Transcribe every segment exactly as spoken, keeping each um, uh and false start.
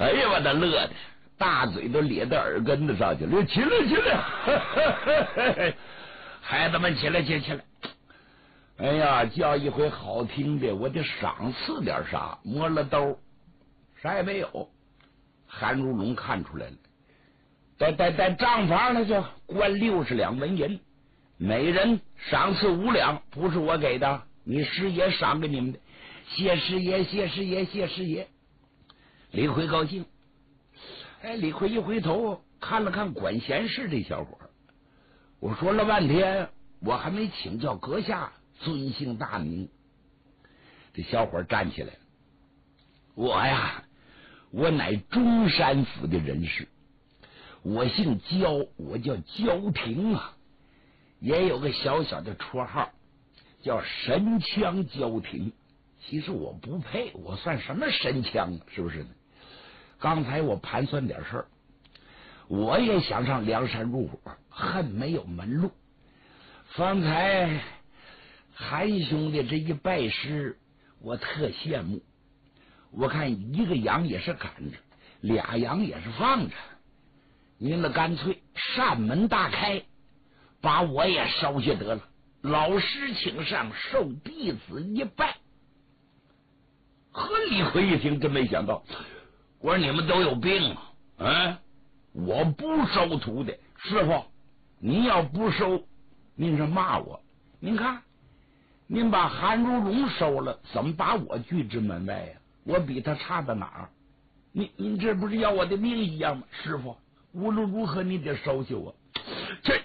哎呀，把他乐的大嘴都咧到耳根子上去了，起来起来，孩子们起来起来起来！哎呀，叫一回好听的，我得赏赐点啥，摸了兜，啥也没有。韩如龙看出来了，在在在账房那就关六十两纹银，每人赏赐五两，不是我给的，你师爷赏给你们的。谢师爷，谢师爷，谢师爷。李逵高兴。哎，李逵一回头看了看管闲事这小伙，我说了半天，我还没请教阁下尊姓大名。这小伙站起来，我呀，我乃中山府的人士，我姓焦，我叫焦廷啊，也有个小小的绰号叫神枪焦廷。其实我不配，我算什么神枪啊，是不是呢？刚才我盘算点事儿，我也想上梁山入伙，恨没有门路。方才韩兄弟这一拜师，我特羡慕。我看一个羊也是赶着，俩羊也是放着，您那干脆扇门大开，把我也收下得了。老师请上，受弟子一拜。和李逵一听，真没想到，我说你们都有病啊！啊，我不收徒弟，师傅，您要不收，您是骂我。您看，您把韩如龙收了，怎么把我拒之门外呀、啊？我比他差到哪儿？您您这不是要我的命一样吗？师傅，无论如何你得收下我。这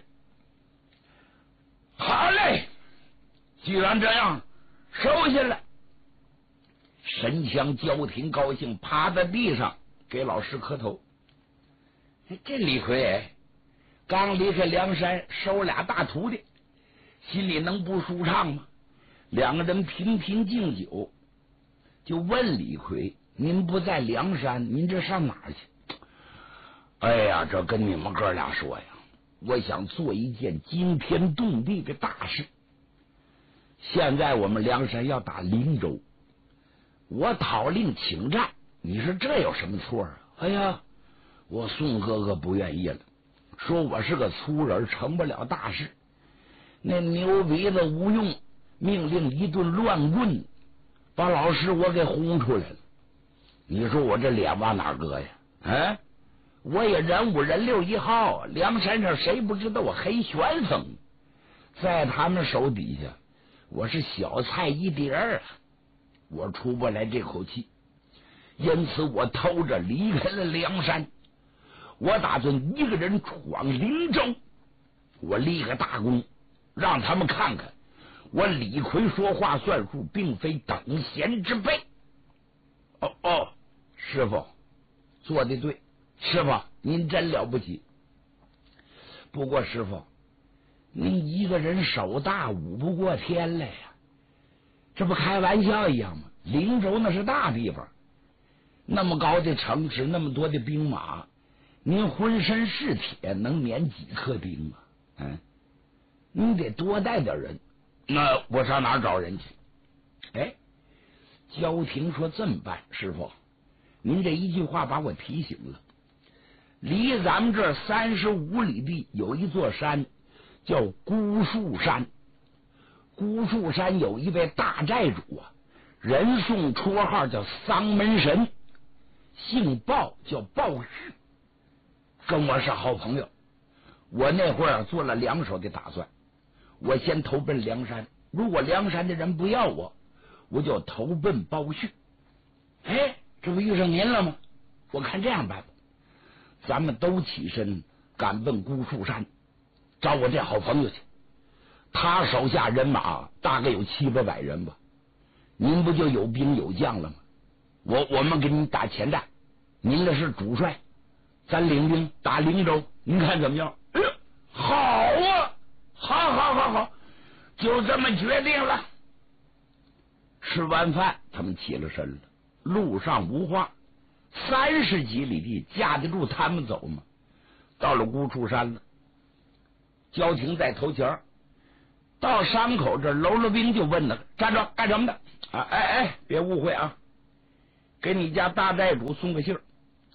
好嘞，既然这样，收下来。神枪焦廷高兴，趴在地上给老师磕头。这李逵刚离开梁山，收俩大徒弟，心里能不舒畅吗？两个人频频敬酒，就问李逵：“您不在梁山，您这上哪儿去？”哎呀，这跟你们哥俩说呀，我想做一件惊天动地的大事。现在我们梁山要打灵州，我讨令请战，你说这有什么错啊？哎呀，我宋哥哥不愿意了，说我是个粗人，成不了大事。那牛鼻子吴用命令一顿乱棍，把老师我给轰出来了。你说我这脸往哪搁呀？啊，我也人五人六一号，梁山上谁不知道我黑旋风？在他们手底下，我是小菜一碟儿啊。我出不来这口气，因此我偷着离开了梁山。我打算一个人闯灵州，我立个大功，让他们看看我李逵说话算数，并非等闲之辈。哦哦，师傅做的对，师傅您真了不起。不过师傅，您一个人手大舞不过天来呀、啊，这不开玩笑一样吗？灵州那是大地方，那么高的城池，那么多的兵马，您浑身是铁，能免几颗钉啊？嗯，您得多带点人。那我上哪儿找人去？哎，焦廷说这么办，师傅，您这一句话把我提醒了。离咱们这儿三十五里地有一座山，叫孤树山。孤树山有一位大寨主啊，人送绰号叫丧门神，姓鲍，叫鲍旭，跟我是好朋友。我那会儿啊做了两手的打算，我先投奔梁山，如果梁山的人不要我，我就投奔鲍旭。哎，这不遇上您了吗？我看这样办吧，咱们都起身赶奔孤树山，找我这好朋友去。他手下人马大概有七八百人吧，您不就有兵有将了吗？我我们给您打前站，您这是主帅，咱领兵打灵州，您看怎么样？哎呦，好啊，好好好好，就这么决定了。吃完饭，他们起了身了，路上无话，三十几里地，架得住他们走吗？到了孤树山了，焦廷在头前，到山口这喽啰兵就问他站着干什么的啊？哎哎，别误会啊，给你家大寨主送个信儿，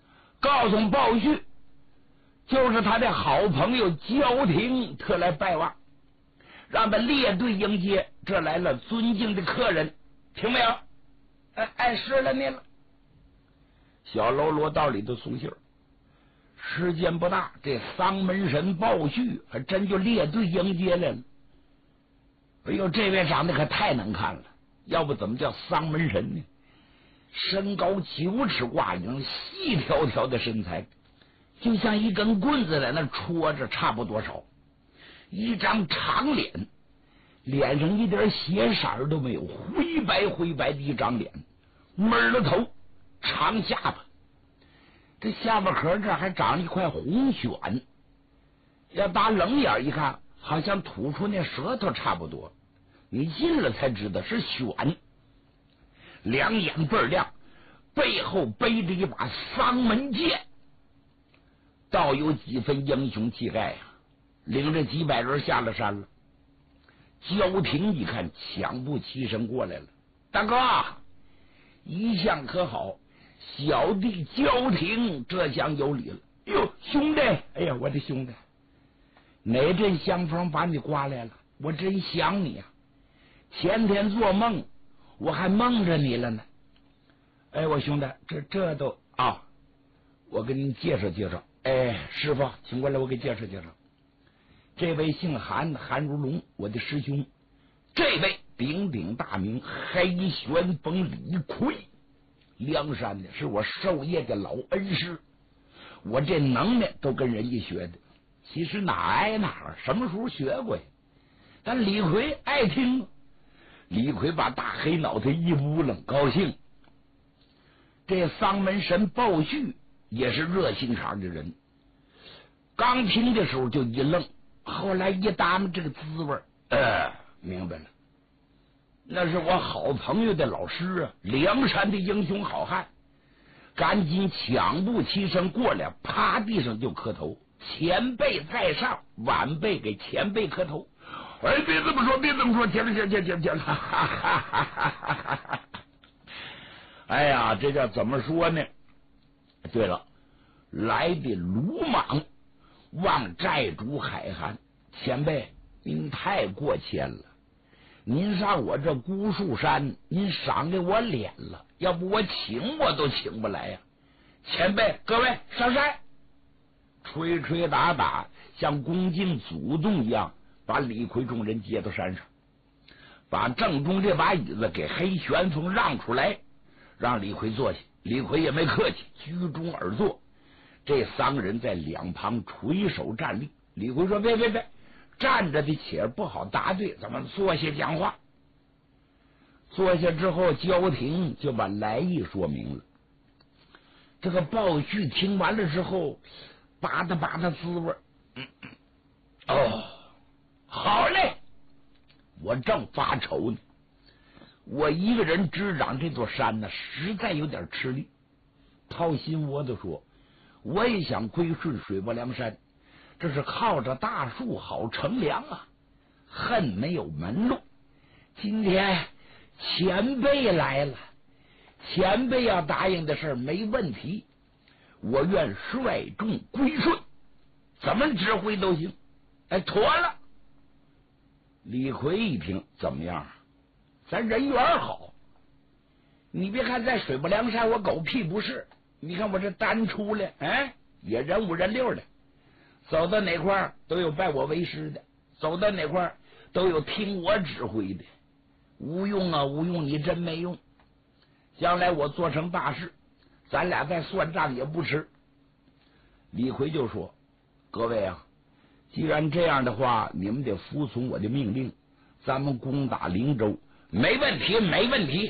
告诉鲍旭，就是他的好朋友焦廷特来拜望，让他列队迎接，这来了尊敬的客人，听没有？哎哎，是了你了。小喽啰到里头送信儿，时间不大，这丧门神鲍旭还真就列队迎接来了。哎呦，这位长得可太能看了，要不怎么叫丧门神呢？身高九尺挂影，细条条的身材，就像一根棍子在那戳着，差不多少。一张长脸，脸上一点血色都没有，灰白灰白的一张脸，闷了头，长下巴，这下巴壳这还长了一块红癣，要打冷眼一看，好像吐出那舌头差不多，你近了才知道是癣。两眼倍儿亮，背后背着一把丧门剑，倒有几分英雄气概呀、啊！领着几百人下了山了。焦廷一看，抢步起身过来了。大哥，一向可好？小弟焦廷这厢有礼了。哟，兄弟，哎呀，我的兄弟，哪阵香风把你刮来了？我真想你啊！前天做梦，我还梦着你了呢。哎，我兄弟，这这都啊、哦，我给您介绍介绍。哎，师傅，请过来，我给介绍介绍。这位姓韩，韩如龙，我的师兄。这位鼎鼎大名黑旋风李逵，梁山的，是我授业的老恩师。我这能耐都跟人家学的，其实哪挨哪，什么时候学过呀？但李逵爱听。李逵把大黑脑袋一乌楞，高兴。这丧门神鲍旭也是热心肠的人，刚听的时候就一愣，后来一打磨这个滋味，呃，明白了，那是我好朋友的老师啊，梁山的英雄好汉，赶紧抢步起身过来，趴地上就磕头，前辈在上，晚辈给前辈磕头。哎，别这么说，别这么说，停停停停停！哈哈哈哈哈哈！哎呀，这叫怎么说呢？对了，来的鲁莽，望寨主海涵，前辈您太过谦了，您上我这孤树山，您赏给我脸了，要不我请我都请不来呀、啊！前辈，各位上山，吹吹打打，像恭敬祖宗一样。把李逵众人接到山上，把正中这把椅子给黑旋风让出来，让李逵坐下。李逵也没客气，居中而坐。这三个人在两旁垂手站立。李逵说：“别别别，站着的且不好答对，咱们坐下讲话。”坐下之后，焦廷就把来意说明了。这个鲍旭听完了之后，吧嗒吧嗒滋味，嗯，哦。好嘞，我正发愁呢。我一个人执掌这座山呢，实在有点吃力。掏心窝子说，我也想归顺水泊梁山，这是靠着大树好乘凉啊，恨没有门路。今天前辈来了，前辈要答应的事没问题，我愿率众归顺，怎么指挥都行。哎，妥了。李逵一听，怎么样？咱人缘好，你别看在水泊梁山我狗屁不是，你看我这单出来，哎，也人五人六的，走到哪块都有拜我为师的，走到哪块都有听我指挥的。无用啊，无用，你真没用。将来我做成大事，咱俩再算账也不迟。李逵就说：“各位啊，既然这样的话，你们得服从我的命令，咱们攻打灵州，没问题，没问题。”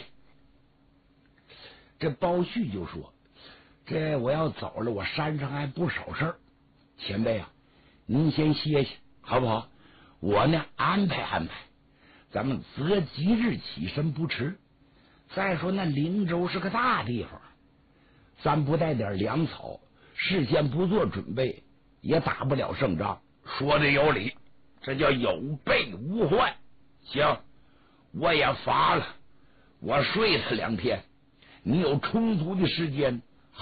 这包旭就说：“这我要走了，我山上还不少事儿，前辈啊，您先歇歇好不好？我呢安排安排，咱们择吉日起身不迟。再说那灵州是个大地方，咱不带点粮草，事先不做准备，也打不了胜仗。”说的有理，这叫有备无患。行，我也乏了，我睡他两天，你有充足的时间